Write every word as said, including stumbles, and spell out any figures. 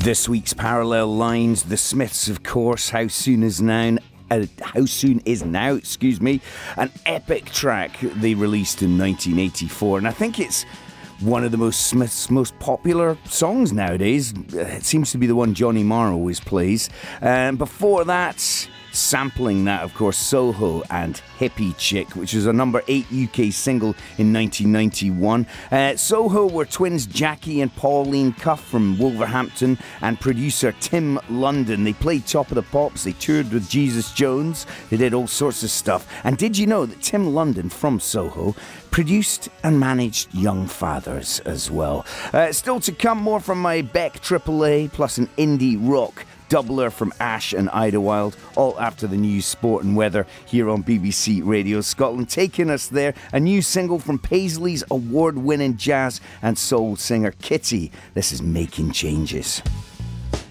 This week's Parallel Lines, The Smiths, of course, How Soon Is Now, uh, How Soon Is Now, excuse me, an epic track they released in nineteen eighty-four, and I think it's one of the most Smiths' most popular songs nowadays. It seems to be the one Johnny Marr always plays. Um, before that, sampling that, of course, Soho and Hippie Chick, which was a number eight U K single in nineteen ninety-one. Uh, Soho were twins Jackie and Pauline Cuff from Wolverhampton and producer Tim London. They played Top of the Pops, they toured with Jesus Jones, they did all sorts of stuff. And did you know that Tim London from Soho produced and managed Young Fathers as well? Uh, still to come, more from my Beck Triple A, plus an indie rock doubler from Ash and Idlewild, all after the news, sport and weather here on B B C Radio Scotland. Taking us there, a new single from Paisley's award-winning jazz and soul singer Kitty. This is Making Changes.